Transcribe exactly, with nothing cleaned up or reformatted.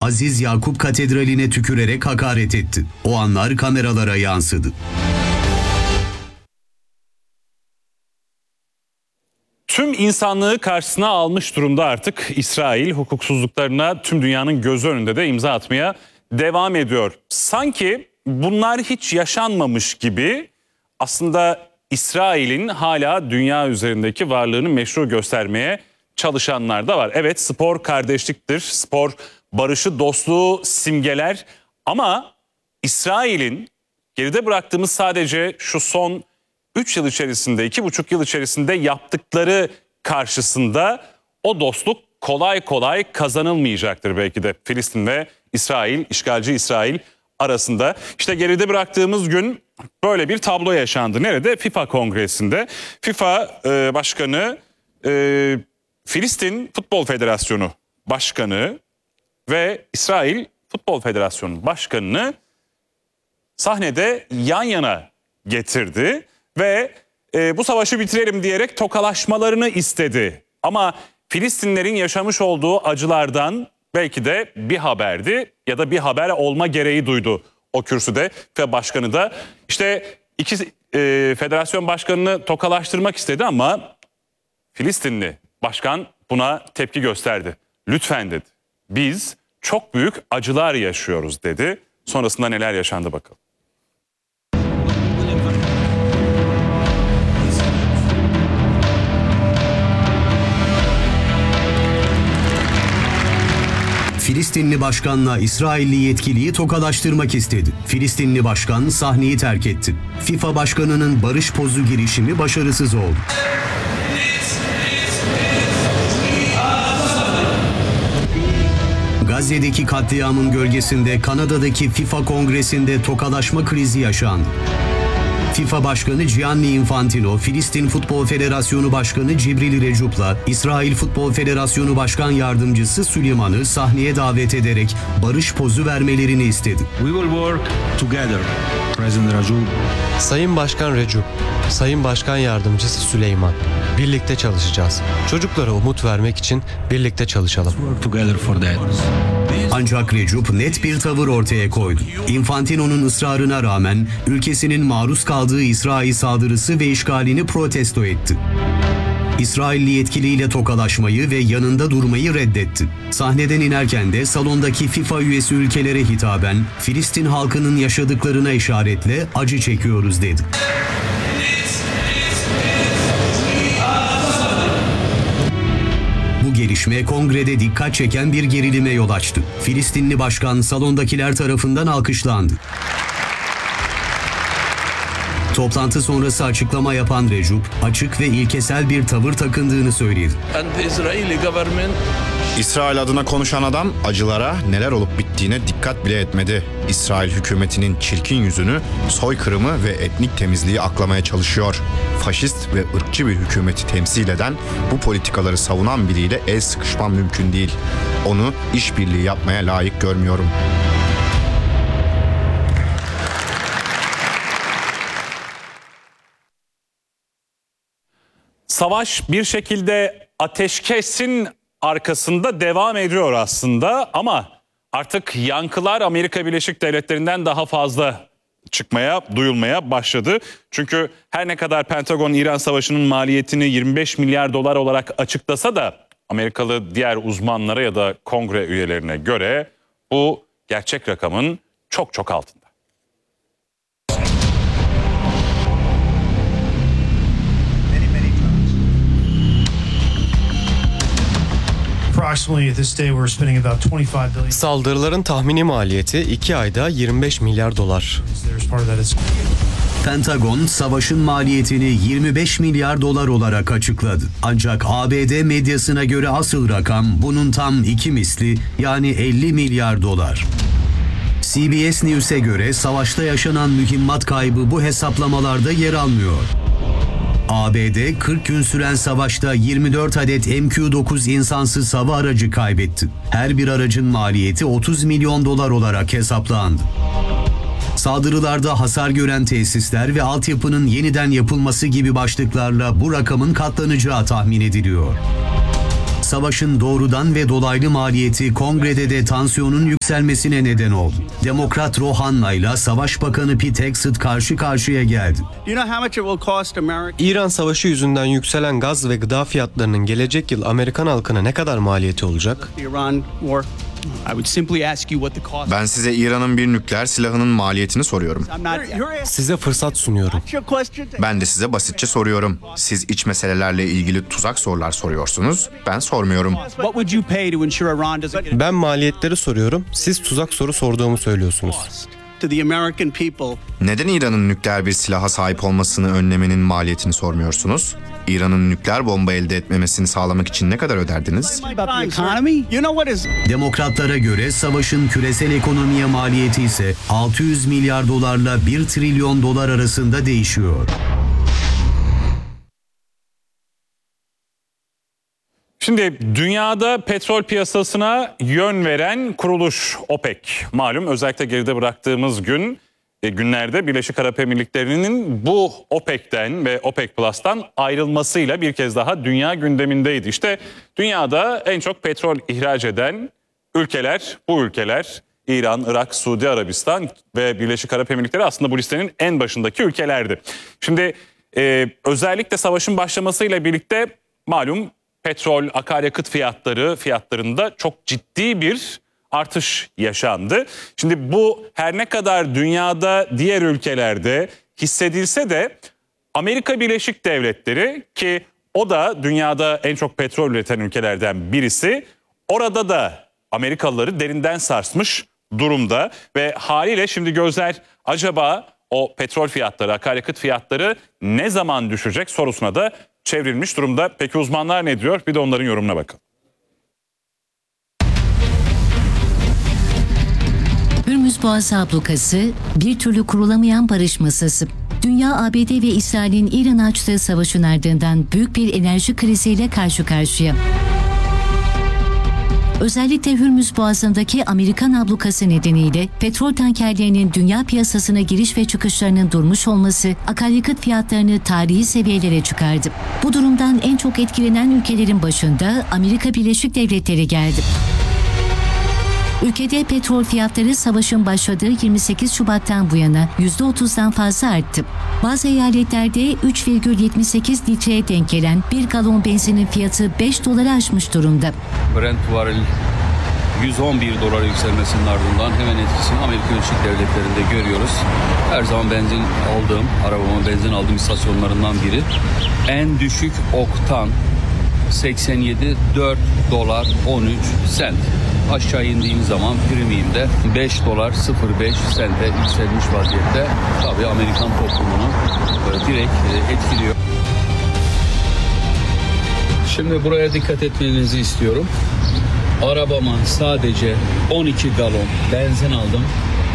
Aziz Yakup Katedrali'ne tükürerek hakaret etti. O anlar kameralara yansıdı. Tüm insanlığı karşısına almış durumda artık İsrail, hukuksuzluklarına tüm dünyanın gözü önünde de imza atmaya devam ediyor. Sanki bunlar hiç yaşanmamış gibi aslında İsrail'in hala dünya üzerindeki varlığını meşru göstermeye çalışanlar da var. Evet, spor kardeşliktir, spor barışı, dostluğu simgeler ama İsrail'in geride bıraktığımız sadece şu son üç yıl içerisinde, iki buçuk yıl içerisinde yaptıkları karşısında o dostluk kolay kolay kazanılmayacaktır belki de Filistin ve İsrail, işgalci İsrail arasında. İşte geride bıraktığımız gün böyle bir tablo yaşandı. Nerede? FIFA Kongresi'nde. FIFA e, Başkanı, e, Filistin Futbol Federasyonu Başkanı ve İsrail Futbol Federasyonu Başkanı'nı sahnede yan yana getirdi ve e, bu savaşı bitirelim diyerek tokalaşmalarını istedi. Ama Filistinlerin yaşamış olduğu acılardan belki de bir haberdi ya da bir haber olma gereği duydu o kürsüde ve başkanı da. İşte iki e, federasyon başkanını tokalaştırmak istedi ama Filistinli başkan buna tepki gösterdi. Lütfen dedi. Biz çok büyük acılar yaşıyoruz dedi. Sonrasında neler yaşandı bakalım. Filistinli başkanla İsrailli yetkiliyi tokalaştırmak istedi. Filistinli başkan sahneyi terk etti. FIFA başkanının barış pozu girişimi başarısız oldu. Gazze'deki katliamın gölgesinde Kanada'daki FIFA Kongresi'nde tokalaşma krizi yaşandı. FIFA Başkanı Gianni Infantino, Filistin Futbol Federasyonu Başkanı Cibril Recup'la İsrail Futbol Federasyonu Başkan Yardımcısı Süleyman'ı sahneye davet ederek barış pozu vermelerini istedi. We will work together, President Recup. Sayın Başkan Recup, Sayın Başkan Yardımcısı Süleyman, birlikte çalışacağız. Çocuklara umut vermek için birlikte çalışalım. Work together for that. Ancak Recup net bir tavır ortaya koydu. Infantino'nun ısrarına rağmen ülkesinin maruz kaldığı İsrail saldırısı ve işgalini protesto etti. İsrailli yetkiliyle tokalaşmayı ve yanında durmayı reddetti. Sahneden inerken de salondaki FIFA üyesi ülkelere hitaben Filistin halkının yaşadıklarına işaretle acı çekiyoruz dedi. Bu gelişme kongrede dikkat çeken bir gerilime yol açtı. Filistinli başkan salondakiler tarafından alkışlandı. Toplantı sonrası açıklama yapan Recup, açık ve ilkesel bir tavır takındığını söyledi. İsrail adına konuşan adam acılara neler olup bittiğine dikkat bile etmedi. İsrail hükümetinin çirkin yüzünü, soykırımı ve etnik temizliği aklamaya çalışıyor. Faşist ve ırkçı bir hükümeti temsil eden, bu politikaları savunan biriyle el sıkışmam mümkün değil. Onu işbirliği yapmaya layık görmüyorum. Savaş bir şekilde ateşkesin arkasında devam ediyor aslında ama artık yankılar Amerika Birleşik Devletleri'nden daha fazla çıkmaya, duyulmaya başladı. Çünkü her ne kadar Pentagon İran Savaşı'nın maliyetini yirmi beş milyar dolar olarak açıklasa da Amerikalı diğer uzmanlara ya da kongre üyelerine göre bu gerçek rakamın çok çok altında. Saldırıların tahmini maliyeti iki ayda yirmi beş milyar dolar. Pentagon, savaşın maliyetini yirmi beş milyar dolar olarak açıkladı. Ancak A B D medyasına göre asıl rakam bunun tam iki misli, yani elli milyar dolar. C B S News'e göre savaşta yaşanan mühimmat kaybı bu hesaplamalarda yer almıyor. A B D kırk gün süren savaşta yirmi dört adet M Q dokuz insansız hava aracı kaybetti. Her bir aracın maliyeti otuz milyon dolar olarak hesaplandı. Saldırılarda hasar gören tesisler ve altyapının yeniden yapılması gibi başlıklarla bu rakamın katlanacağı tahmin ediliyor. savaşın doğrudan ve dolaylı maliyeti kongrede de tansiyonun yükselmesine neden oldu. Demokrat Rohanna ile Savaş Bakanı Pete Hegseth karşı karşıya geldi. İran savaşı yüzünden yükselen gaz ve gıda fiyatlarının gelecek yıl Amerikan halkına ne kadar maliyeti olacak? Ben size İran'ın bir nükleer silahının maliyetini soruyorum. Size fırsat sunuyorum. Ben de size basitçe soruyorum. Siz iç meselelerle ilgili tuzak sorular soruyorsunuz. Ben sormuyorum. Ben maliyetleri soruyorum, siz tuzak soru sorduğumu söylüyorsunuz. Neden İran'ın nükleer bir silaha sahip olmasını önlemenin maliyetini sormuyorsunuz? İran'ın nükleer bomba elde etmemesini sağlamak için ne kadar öderdiniz? Demokratlara göre savaşın küresel ekonomiye maliyeti ise altı yüz milyar dolarla bir trilyon dolar arasında değişiyor. Şimdi dünyada petrol piyasasına yön veren kuruluş OPEC. Malum özellikle geride bıraktığımız gün e, günlerde Birleşik Arap Emirlikleri'nin bu OPEC'ten ve OPEC Plus'tan ayrılmasıyla bir kez daha dünya gündemindeydi. İşte dünyada en çok petrol ihraç eden ülkeler, bu ülkeler İran, Irak, Suudi Arabistan ve Birleşik Arap Emirlikleri aslında bu listenin en başındaki ülkelerdi. Şimdi e, özellikle savaşın başlamasıyla birlikte malum petrol, akaryakıt fiyatları fiyatlarında çok ciddi bir artış yaşandı. Şimdi bu her ne kadar dünyada diğer ülkelerde hissedilse de Amerika Birleşik Devletleri, ki o da dünyada en çok petrol üreten ülkelerden birisi, orada da Amerikalıları derinden sarsmış durumda ve haliyle şimdi gözler acaba o petrol fiyatları, akaryakıt fiyatları ne zaman düşecek sorusuna da çevrilmiş durumda. Peki uzmanlar ne diyor? Bir de onların yorumuna bakalım. Hürmüz Boğazı ablukası bir türlü kurulamayan barış masası. Dünya A B D ve İsrail'in İran'a açtığı savaşın ardından büyük bir enerji kriziyle karşı karşıya. Özellikle Hürmüz Boğazı'ndaki Amerikan ablukası nedeniyle petrol tankerlerinin dünya piyasasına giriş ve çıkışlarının durmuş olması akaryakıt fiyatlarını tarihi seviyelere çıkardı. Bu durumdan en çok etkilenen ülkelerin başında Amerika Birleşik Devletleri geldi. Ülkede petrol fiyatları savaşın başladığı yirmi sekiz Şubat'tan bu yana yüzde otuzdan fazla arttı. Bazı eyaletlerde üç virgül yetmiş sekiz litreye denk gelen bir galon benzinin fiyatı beş doları aşmış durumda. Brent varil yüz on bir dolar yükselmesinin ardından hemen etkisini Amerika Birleşik Devletleri'nde görüyoruz. Her zaman benzin aldığım, arabama benzin aldığım istasyonlarından biri. En düşük oktan seksen yedi dört dolar on üç sent. Aşağı indiğim zaman premium'de beş dolar sıfır beş sente yükselmiş vaziyette. Tabii Amerikan toplumunu direkt etkiliyor. Şimdi buraya dikkat etmenizi istiyorum. Arabama sadece on iki galon benzin aldım.